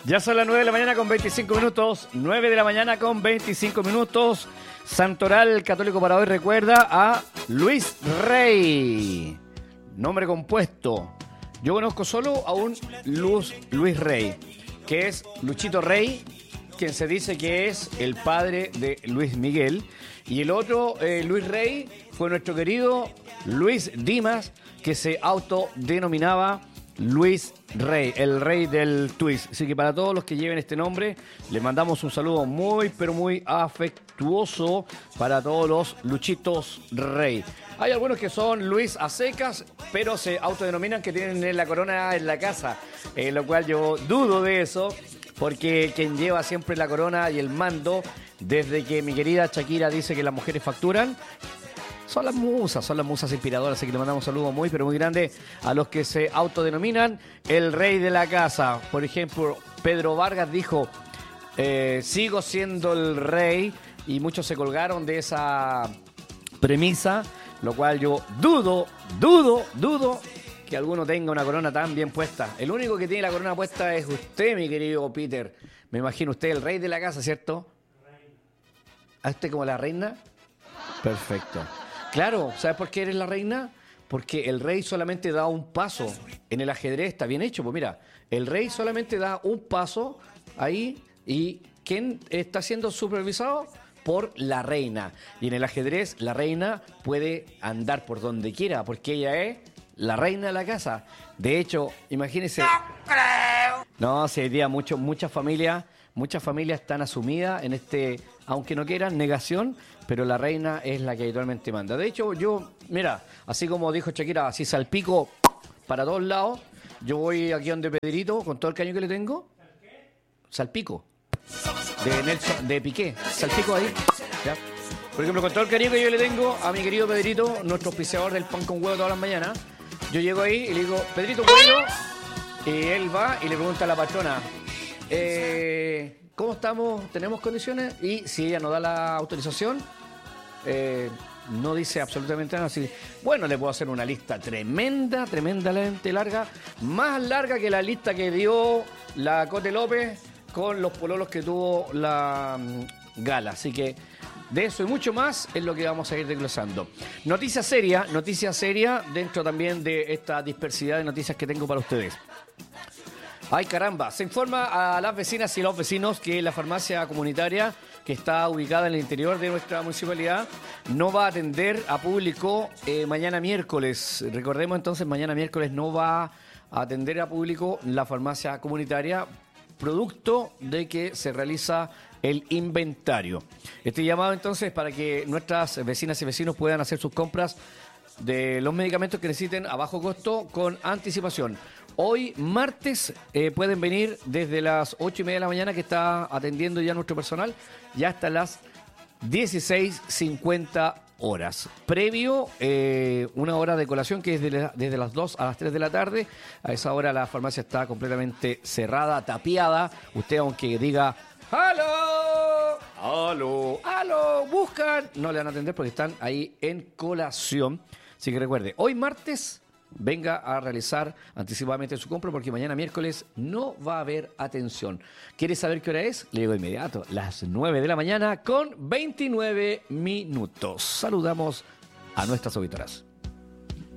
Ya son las 9 de la mañana con 25 minutos. 9 de la mañana con 25 minutos. Santoral Católico para hoy recuerda a Luis Rey. Nombre compuesto. Yo conozco solo a un Luis Rey, que es Luchito Rey, quien se dice que es el padre de Luis Miguel. Y el otro Luis Rey fue nuestro querido Luis Dimas, que se autodenominaba Luis Rey, el rey del twist. Así que para todos los que lleven este nombre, les mandamos un saludo muy, pero muy afectuoso para todos los Luchitos Rey. Hay algunos que son Luis a secas, pero se autodenominan que tienen la corona en la casa, lo cual yo dudo de eso, porque quien lleva siempre la corona y el mando, desde que mi querida Shakira dice que las mujeres facturan, son las musas inspiradoras, así que le mandamos un saludo muy, pero muy grande a los que se autodenominan el rey de la casa. Por ejemplo, Pedro Vargas dijo, sigo siendo el rey, y muchos se colgaron de esa premisa, lo cual yo dudo que alguno tenga una corona tan bien puesta. El único que tiene la corona puesta es usted, mi querido Peter. Me imagino usted el rey de la casa, ¿cierto? ¿A usted como la reina? Perfecto. Claro, ¿sabes por qué eres la reina? Porque el rey solamente da un paso. En el ajedrez está bien hecho. Pues mira, el rey solamente da un paso ahí y ¿quién está siendo supervisado? Por la reina. Y en el ajedrez la reina puede andar por donde quiera porque ella es la reina de la casa. De hecho, imagínense. ¡No creo! No, se diría muchas familias están asumidas en este, aunque no quieran, negación, pero la reina es la que habitualmente manda. De hecho, yo, mira, así como dijo Shakira, así salpico para todos lados, yo voy aquí donde Pedrito, con todo el cariño que le tengo. Salpico. De Piqué. Salpico ahí. ¿Ya? Por ejemplo, con todo el cariño que yo le tengo a mi querido Pedrito, nuestro auspiciador del pan con huevo todas las mañanas, yo llego ahí y le digo, Pedrito, ¿puedo? Y él va y le pregunta a la patrona, ¿cómo estamos? ¿Tenemos condiciones? Y si ella no da la autorización, no dice absolutamente nada. Así, bueno, le puedo hacer una lista tremendamente larga, más larga que la lista que dio la Cote López con los pololos que tuvo la gala. Así que de eso y mucho más es lo que vamos a ir desglosando. Noticia seria dentro también de esta dispersidad de noticias que tengo para ustedes. Ay, caramba, se informa a las vecinas y los vecinos que la farmacia comunitaria, que está ubicada en el interior de nuestra municipalidad, no va a atender a público mañana miércoles. Recordemos entonces, mañana miércoles no va a atender a público la farmacia comunitaria, producto de que se realiza el inventario. Este llamado entonces para que nuestras vecinas y vecinos puedan hacer sus compras de los medicamentos que necesiten a bajo costo con anticipación. Hoy, martes, pueden venir desde las 8:30 de la mañana, que está atendiendo ya nuestro personal, ya hasta las 16:50 horas. Previo, una hora de colación que es desde las 2 a las 3 de la tarde. A esa hora la farmacia está completamente cerrada, tapiada. Usted, aunque diga, ¡aló! ¡Aló! Buscan, no le van a atender porque están ahí en colación. Así que recuerde, hoy martes, venga a realizar anticipadamente su compra porque mañana miércoles no va a haber atención. ¿Quiere saber qué hora es? Le digo de inmediato, las 9 de la mañana con 29 minutos. Saludamos a nuestras auditoras.